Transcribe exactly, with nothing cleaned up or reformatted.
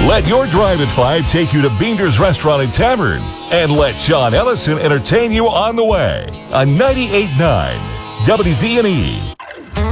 Let your drive at five take you to Beander's Restaurant and Tavern. And let John Ellison entertain you on the way on ninety-eight point nine W D and E.